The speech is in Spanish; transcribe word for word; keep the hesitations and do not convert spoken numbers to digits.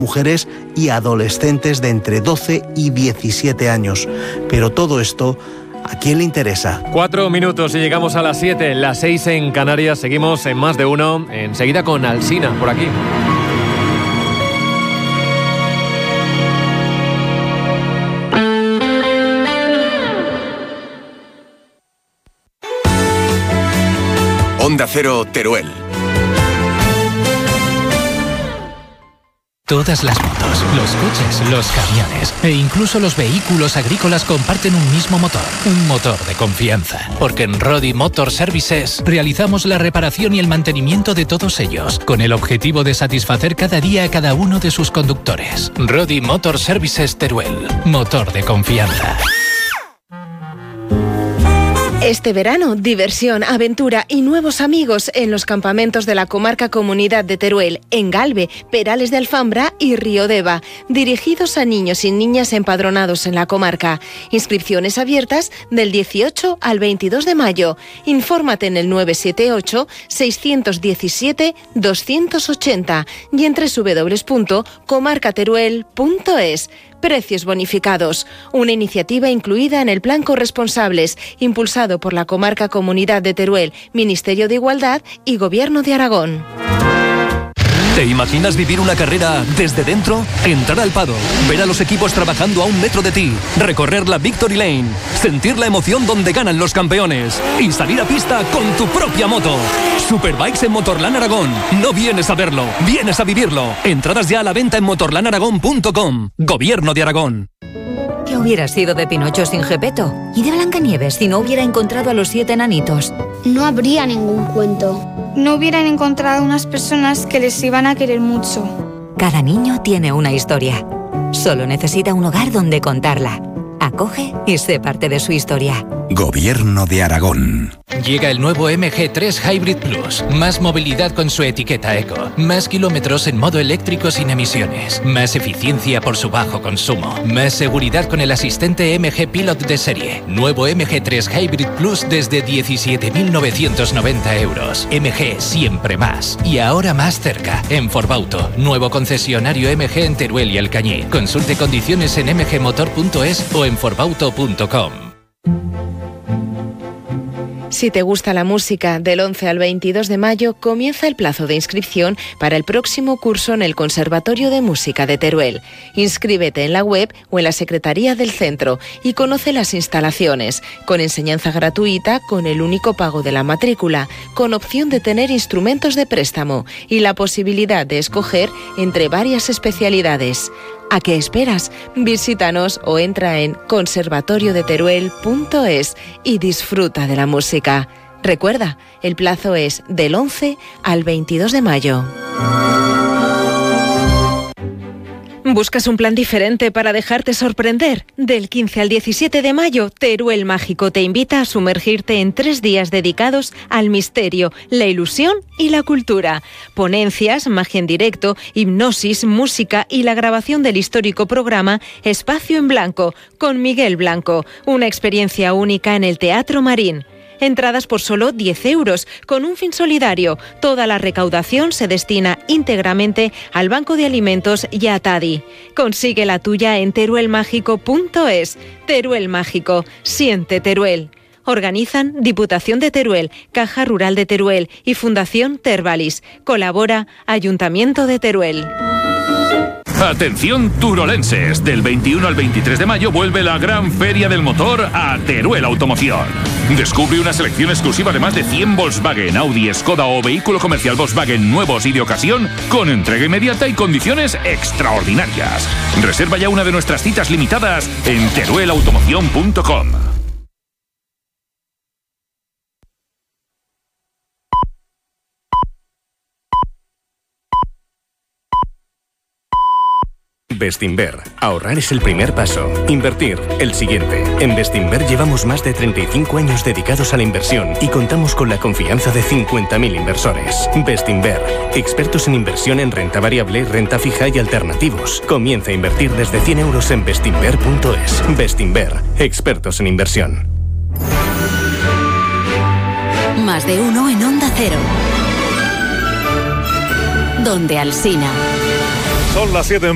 mujeres y adolescentes de entre doce y diecisiete años. Pero todo esto, ¿a quién le interesa? Cuatro minutos y llegamos a las siete, las seis en Canarias. Seguimos en Más de Uno, enseguida con Alsina, por aquí. Onda Cero, Teruel. Todas las motos, los coches, los camiones e incluso los vehículos agrícolas comparten un mismo motor, un motor de confianza. Porque en Rodi Motor Services realizamos la reparación y el mantenimiento de todos ellos, con el objetivo de satisfacer cada día a cada uno de sus conductores. Rodi Motor Services Teruel, motor de confianza. Este verano, diversión, aventura y nuevos amigos en los campamentos de la comarca Comunidad de Teruel, en Galve, Perales de Alfambra y Río Deva, dirigidos a niños y niñas empadronados en la comarca. Inscripciones abiertas del dieciocho al veintidós de mayo. Infórmate en el nueve siete ocho, seis uno siete, dos ocho cero y en doble u doble u doble u punto comarca teruel punto es. Precios bonificados. Una iniciativa incluida en el Plan Corresponsables, impulsado por la comarca Comunidad de Teruel, Ministerio de Igualdad y Gobierno de Aragón. ¿Te imaginas vivir una carrera desde dentro? Entrar al paddock, ver a los equipos trabajando a un metro de ti, recorrer la Victory Lane, sentir la emoción donde ganan los campeones y salir a pista con tu propia moto. Superbikes en Motorland Aragón. No vienes a verlo, vienes a vivirlo. Entradas ya a la venta en motorland aragón punto com. Gobierno de Aragón. ¿Qué hubiera sido de Pinocho sin Gepetto? ¿Y de Blancanieves si no hubiera encontrado a los siete enanitos? No habría ningún cuento. No hubieran encontrado unas personas que les iban a querer mucho. Cada niño tiene una historia. Solo necesita un hogar donde contarla. Acoge y sé parte de su historia. Gobierno de Aragón. Llega el nuevo M G tres Hybrid Plus. Más movilidad con su etiqueta eco. Más kilómetros en modo eléctrico sin emisiones. Más eficiencia por su bajo consumo. Más seguridad con el asistente M G Pilot de serie. Nuevo M G tres Hybrid Plus desde diecisiete mil novecientos noventa euros. M G siempre más. Y ahora más cerca. En Forbauto. Nuevo concesionario M G en Teruel y Alcañiz. Consulte condiciones en m g motor punto es o en forbauto punto com. Si te gusta la música, del once al veintidós de mayo comienza el plazo de inscripción para el próximo curso en el Conservatorio de Música de Teruel. Inscríbete en la web o en la Secretaría del Centro y conoce las instalaciones, con enseñanza gratuita, con el único pago de la matrícula, con opción de tener instrumentos de préstamo y la posibilidad de escoger entre varias especialidades. ¿A qué esperas? Visítanos o entra en conservatorio de teruel punto es y disfruta de la música. Recuerda, el plazo es del once al veintidós de mayo. ¿Buscas un plan diferente para dejarte sorprender? Del quince al diecisiete de mayo, Teruel Mágico te invita a sumergirte en tres días dedicados al misterio, la ilusión y la cultura. Ponencias, magia en directo, hipnosis, música y la grabación del histórico programa Espacio en Blanco, con Miguel Blanco. Una experiencia única en el Teatro Marín. Entradas por solo diez euros, con un fin solidario. Toda la recaudación se destina íntegramente al Banco de Alimentos y a Tadi. Consigue la tuya en teruel mágico punto es. Teruel Mágico, siente Teruel. Organizan Diputación de Teruel, Caja Rural de Teruel y Fundación Tervalis. Colabora Ayuntamiento de Teruel. Atención turolenses, del veintiuno al veintitrés de mayo vuelve la gran feria del motor a Teruel Automoción. Descubre una selección exclusiva de más de cien Volkswagen, Audi, Skoda o vehículo comercial Volkswagen nuevos y de ocasión con entrega inmediata y condiciones extraordinarias. Reserva ya una de nuestras citas limitadas en teruel automoción punto com. Bestinver. Ahorrar es el primer paso. Invertir, el siguiente. En Bestinver llevamos más de treinta y cinco años dedicados a la inversión y contamos con la confianza de cincuenta mil inversores. Bestinver. Expertos en inversión en renta variable, renta fija y alternativos. Comienza a invertir desde cien euros en bestinver punto es. Bestinver. Expertos en inversión. Más de uno en Onda Cero. Donde Alsina. Son las siete.